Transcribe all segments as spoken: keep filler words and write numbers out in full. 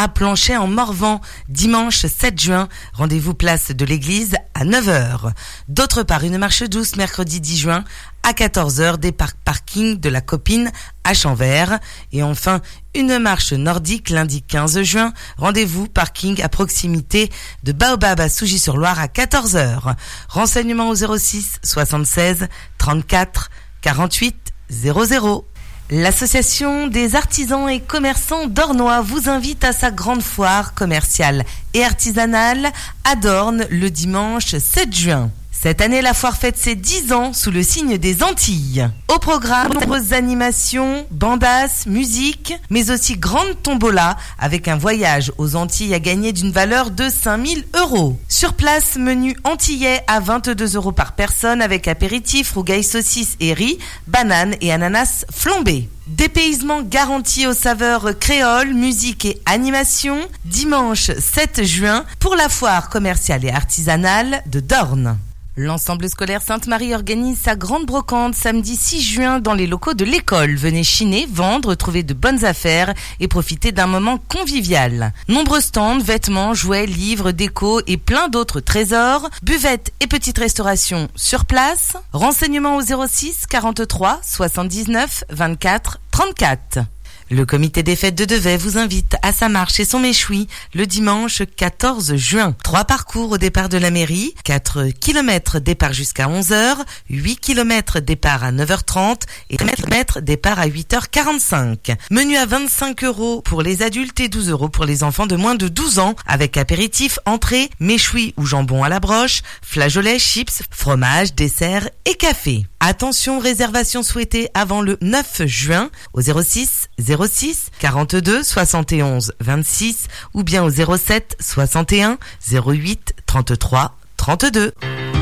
à Planchet en Morvan, dimanche sept juin. Rendez-vous place de l'église à neuf heures. D'autre part, une marche douce mercredi dix juin à quatorze heures, départ parking de la Copine à Champvert. Et enfin, une marche nordique lundi quinze juin. Rendez-vous parking à proximité de Baobab à Sougy-sur-Loire à quatorze heures. Renseignements au zéro six soixante-seize trente-quatre quarante-huit zéro zéro. L'association des artisans et commerçants d'Ornois vous invite à sa grande foire commerciale et artisanale à Dornes le dimanche sept juin. Cette année, la foire fête ses dix ans sous le signe des Antilles. Au programme, de nombreuses animations, bandas, musique, mais aussi grande tombola avec un voyage aux Antilles à gagner d'une valeur de cinq mille euros. Sur place, menu antillais à vingt-deux euros par personne avec apéritif, rougail saucisse et riz, bananes et ananas flambés. Dépaysement garanti aux saveurs créoles, musique et animation, dimanche sept juin pour la foire commerciale et artisanale de Dornes. L'ensemble scolaire Sainte-Marie organise sa grande brocante samedi six juin dans les locaux de l'école. Venez chiner, vendre, trouver de bonnes affaires et profiter d'un moment convivial. Nombreux stands, vêtements, jouets, livres, déco et plein d'autres trésors. Buvettes et petites restaurations sur place. Renseignements au zéro six quarante-trois soixante-dix-neuf vingt-quatre trente-quatre. Le comité des fêtes de Devey vous invite à sa marche et son méchoui le dimanche quatorze juin. Trois parcours au départ de la mairie, quatre kilomètres départ jusqu'à onze heures, huit kilomètres départ à neuf heures trente et quatre kilomètres départ à huit heures quarante-cinq. Menu à vingt-cinq euros pour les adultes et douze euros pour les enfants de moins de douze ans avec apéritif, entrée, méchoui ou jambon à la broche, flageolets, chips, fromage, dessert et café. Attention, réservation souhaitée avant le neuf juin au zéro six zéro six quarante-deux soixante et onze vingt-six ou bien au zéro sept soixante et un zéro huit trente-trois trente-deux.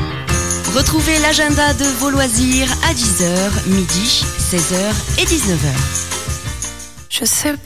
Retrouvez l'agenda de vos loisirs à dix heures, midi, seize heures et dix-neuf heures. Je sais